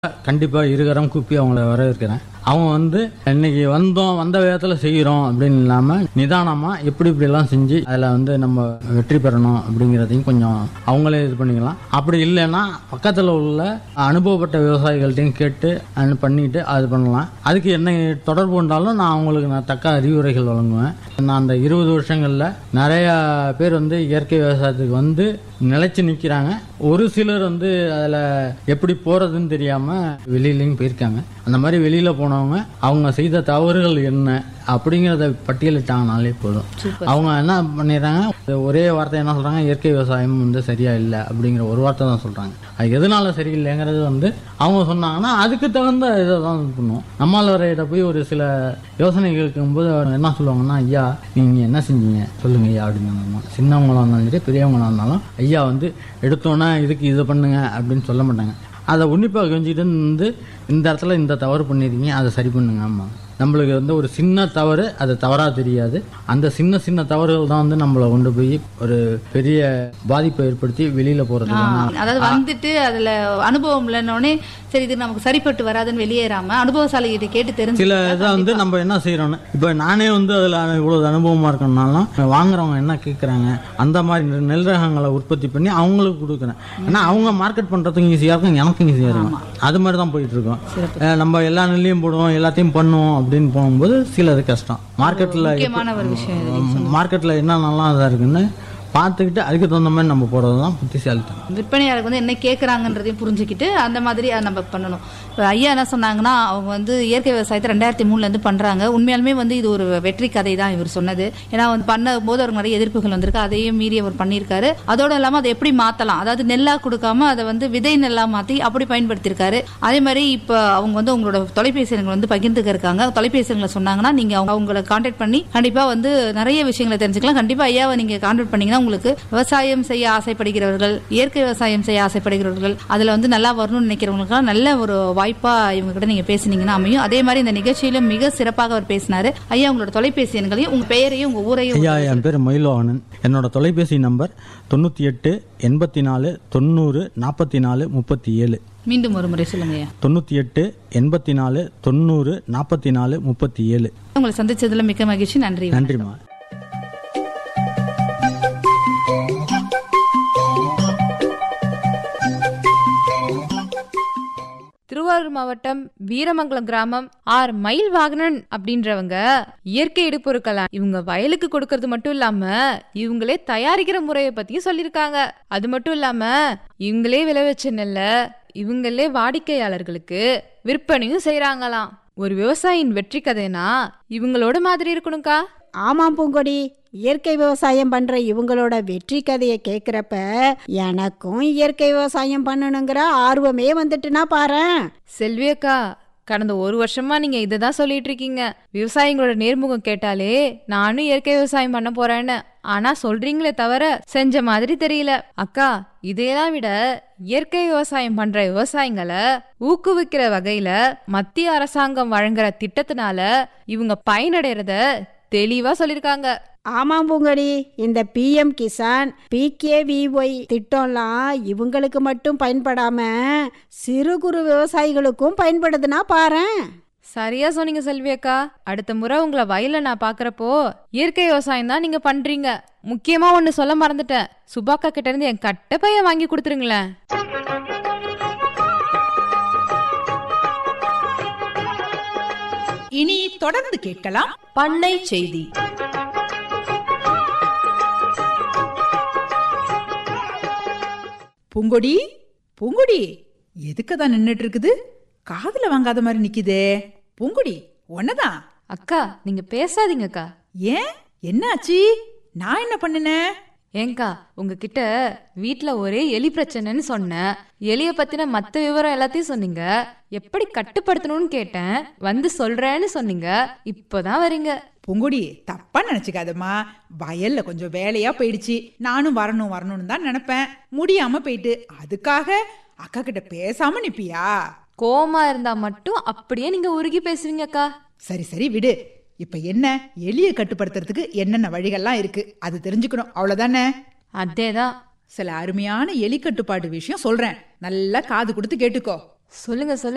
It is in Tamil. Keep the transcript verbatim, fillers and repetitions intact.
கண்டிப்பா இருகரம் கூப்பி அவங்கள வரவேற்கிறேன். அவங்க வந்து இன்னைக்கு வந்தோம் வந்த வேகத்துல செய்யறோம் அப்படின்னு இல்லாம நிதானமா எப்படி இப்படி எல்லாம் செஞ்சு அதுல வந்து நம்ம வெற்றி பெறணும் அப்படிங்கறதையும் கொஞ்சம் அவங்களே இது பண்ணிக்கலாம். அப்படி இல்லைன்னா பக்கத்துல உள்ள அனுபவப்பட்ட விவசாயிகள்ட்டையும் கேட்டு அது பண்ணிட்டு அது பண்ணலாம். அதுக்கு என்ன தொடர்பு கொண்டாலும் நான் அவங்களுக்கு நான் தக்க அறிவுரைகள் வழங்குவேன். நான் அந்த இருபது வருஷங்கள்ல நிறைய பேர் வந்து இயற்கை விவசாயத்துக்கு வந்து நிலைச்சு நிக்கிறாங்க. ஒரு சிலர் வந்து அதுல எப்படி போறதுன்னு தெரியாம வெளியிலையும் போயிருக்காங்க. அந்த மாதிரி வெளியில போனவங்க அவங்க செய்த தவறுகள் என்ன அப்படிங்கறத பட்டியலிட்டாங்கனாலே போதும். அவங்க என்ன பண்ணிடுறாங்க, ஒரே வார்த்தை என்ன சொல்றாங்க, இயற்கை விவசாயம் வந்து சரியா இல்லை அப்படிங்கிற ஒரு வார்த்தை தான் சொல்றாங்க. அது எதனால சரியில்லைங்கிறது வந்து அவங்க சொன்னாங்கன்னா அதுக்கு தகுந்த இதை தான் பண்ணுவோம். நம்மால் வரையிட போய் ஒரு சில யோசனை கேட்கும்போது என்ன சொல்லுவாங்கன்னா, ஐயா நீங்க என்ன செஞ்சீங்க சொல்லுங்க ஐயா அப்படின்னு. சின்னவங்களா இருந்தாலும் சரி பெரியவங்களா இருந்தாலும் ஐயா வந்து எடுத்தோன்னா இதுக்கு இதை பண்ணுங்க அப்படின்னு சொல்ல மாட்டாங்க. அதை உன்னிப்பாக கவனிச்சுட்டு வந்து இந்த இடத்துல இந்த தவறு பண்ணிருக்கீங்க அதை சரி பண்ணுங்க. ஆமா, நம்மளுக்கு வந்து ஒரு சின்ன தவறு அது தவறா தெரியாது. அந்த சின்ன சின்ன தவறுகள் தான் வந்து நம்மளை கொண்டு போய் ஒரு பெரிய பாதிப்பை ஏற்படுத்தி வெளியில போறது. அதாவது வந்துட்டு அதுல அனுபவம் இல்லைன்னொடனே சரி இது நமக்கு சரிப்பட்டு வராதுன்னு வெளியேறாம அனுபவசாலிகிட்ட கேட்டு தெரிஞ்சு சில இதை வந்து நம்ம என்ன செய்யறோம்னு இப்ப நானே வந்து அதுல இவ்வளவு அனுபவமா இருக்கணும்னாலும் வாங்குறவங்க என்ன கேட்கறாங்க அந்த மாதிரி நெல் ரகங்களை உற்பத்தி பண்ணி அவங்களுக்கு கொடுக்குறேன். ஏன்னா அவங்க மார்க்கெட் பண்றதுக்கு ஈஸியா இருக்கும், எனக்கும் ஈஸியா இருக்கும். அது மாதிரி தான் போயிட்டு இருக்கோம். நம்ம எல்லா நெல்லையும் போடுவோம் எல்லாத்தையும் பண்ணுவோம் அப்படின்னு போகும்போது சிலது கஷ்டம். மார்க்கெட்ல மார்க்கெட்ல என்ன நல்லா இதா இருக்குன்னு பார்த்துக்கிட்டு அதுக்கு தகுந்த மாதிரி நம்ம போறது தான் புத்திசாலித்தனம். விற்பனையாளருக்கு வந்து என்ன கேட்கறாங்கன்றதையும் புரிஞ்சுக்கிட்டு அந்த மாதிரி நம்ம பண்ணணும். இப்போ ஐயா என்ன சொன்னாங்கன்னா, அவங்க வந்து இயற்கை விவசாயத்தை ரெண்டாயிரத்தி மூணுல இருந்து பண்றாங்க. உண்மையாலுமே வந்து இது ஒரு வெற்றி கதை தான் இவர் சொன்னது. ஏன்னா வந்து பண்ண போது அவருக்கு நிறைய எதிர்ப்புகள் வந்திருக்கு, அதையும் மீறி அவர் பண்ணியிருக்காரு. அதோட இல்லாம அதை எப்படி மாத்தலாம், அதாவது நெல்லா கொடுக்காம அதை வந்து விதை நெல்லா மாத்தி அப்படி பயன்படுத்தியிருக்காரு. அதே மாதிரி இப்போ அவங்க வந்து உங்களோட தொலைபேசி எண்களை வந்து பகிர்ந்துக்க இருக்காங்க. தொலைபேசி எண்களை சொன்னாங்கன்னா நீங்க அவங்களை கான்டாக்ட் பண்ணி கண்டிப்பா வந்து நிறைய விஷயங்களை தெரிஞ்சுக்கலாம். கண்டிப்பா ஐயாவை நீங்க கான்டாக்ட் பண்ணீங்கன்னா உங்களுக்கு விவசாயம் செய்ய ஆசைப்படுகிறவர்கள், இயற்கை விவசாயம் செய்ய ஆசைப்படுகிறவர்கள், அதுல வந்து நல்லா வரணும்னு நினைக்கிறவங்களுக்கு நல்ல ஒரு வாய்ப்பா இவங்க கிட்ட நீங்க பேசினீங்கன்னா அமையும். அதே மாதிரி இந்த நிகழ்ச்சியிலும் மிக சிறப்பாக அவர் பேசினாரு. ஐயா உங்களோட தொலைபேசி எண்களையும் உங்க பெயரையும் உங்க ஊரையும். ஐயா என் பேர் மயிலோகனன். என்னோட தொலைபேசி நம்பர் தொண்ணூத்தி எட்டு எண்பத்தி நாலு தொண்ணூறு நாற்பத்தி நாலு முப்பத்தி ஏழு. மீண்டும் ஒரு முறை சொல்லுங்க. தொண்ணூத்தி எட்டு எண்பத்தி நாலு தொண்ணூறு நாற்பத்தி நாலு முப்பத்தி ஏழு. உங்களை சந்திச்சதுல மிக்க மகிழ்ச்சி. நன்றி. நன்றிமா. திருவாரூர் மாவட்டம் வீரமங்கலம் கிராமம் ஆர் மயில் வாகனன் அப்படின்றவங்க இயற்கை இடுபொருட்கள் இவங்க வயலுக்கு கொடுக்கறது மட்டும் இல்லாம இவங்களே தயாரிக்கிற முறையை பத்தியும் சொல்லியிருக்காங்க. அது மட்டும் இல்லாம இவங்களே விளைவிச்ச நெல்ல இவங்களே வாடிக்கையாளர்களுக்கு விற்பனையும் செய்யறாங்களாம். ஒரு விவசாயியின் வெற்றி கதைனா இவங்களோட மாதிரி இருக்கணும்க்கா. ஆமாம் பூங்கொடி, இயற்கை விவசாயம் பண்ற இவங்களோட வெற்றி கதையை கேக்குறப்ப எனக்கும் இயற்கை விவசாயம் பண்ணணுங்கிற ஆர்வமே வந்துட்டுனா பாரேன். செல்வி அக்கா, கடந்த ஒரு வருஷமா நீங்க இததான் சொல்லிட்டு இருக்கீங்க. விவசாயிகளோட நேர்முகம் கேட்டாலே நானும் இயற்கை விவசாயம் பண்ண போறேன்னு. ஆனா சொல்றீங்களே தவிர செஞ்ச மாதிரி தெரியல. அக்கா, இதையெல்லாம் விட இயற்கை விவசாயம் பண்ற விவசாயிகளை ஊக்குவிக்கிற வகையில மத்திய அரசாங்கம் வழங்குற திட்டத்தினால இவங்க பயனடைறத தெளிவா சொல்லிருக்காங்க. ஆமாம் பூங்கொடி, இந்த B M Kisan B K V Y திட்டம்லாம் இவங்களுக்கு மட்டும் பயன்படாம சிறு குறு விவசாயிகளுக்கும் பயன்படுதுன்னா பாரேன். சரியா சொன்னீங்க செல்வி அக்கா. அடுத்த முறை உங்களை வயல்ல நான் பாக்குறப்போ இயற்கை விவசாயம் தான் நீங்க பண்றீங்க. முக்கியமா ஒண்ணு சொல்ல மறந்துட்டேன், சுபாக்கா கிட்ட இருந்து என் கட்டை பைய வாங்கி கொடுத்துருங்களேன். இனி தொடர்ந்து கேட்கலாம் பண்ணை செய்தி. பூங்கொடி பூங்கொடி எதுக்குதான் நின்னுட்டு இருக்குது? காதுல வாங்காத மாதிரி நிக்குதே. பூங்கொடி ஒன்னதான். அக்கா நீங்க பேசாதீங்க அக்கா. ஏன், என்னாச்சு? நான் என்ன பண்ணுனேன்? ஏங்கா, உங்ககிட்ட வீட்டுல ஒரே எலி பிரச்சனைன்னு சொன்னேன். எலிய பத்தின மத்த விவரம் எல்லாத்தையும் சொன்னீங்க. எப்படி கட்டுப்படுத்தணும்னு கேட்டேன், வந்து சொல்றேன்னு சொன்னீங்க. இப்பதான் வரீங்க. பூங்கொடி தப்பா நினைச்சுக்காதம்மா, வயல்ல கொஞ்சம் வேலையா போயிடுச்சு. நானும் வரணும் வரணும்னு தான் நினைப்பேன், முடியாம போயிட்டு. அதுக்காக அக்கா கிட்ட பேசாம நிப்பியா? கோமா இருந்தா மட்டும் அப்படியே நீங்க உருகி பேசுவீங்க அக்கா. சரி சரி விடு. இப்ப என்ன, எலியை கட்டுப்படுத்துறதுக்கு என்னென்ன வழிகள்லாம் இருக்கு அது தெரிஞ்சுக்கணும், அவ்வளவுதானே? அதேதான். சில அருமையான எலி கட்டுப்பாடு விஷயம் சொல்றேன், நல்லா காது கொடுத்து கேட்டுக்கோ. சொல்லுங்க சொல்லுங்க.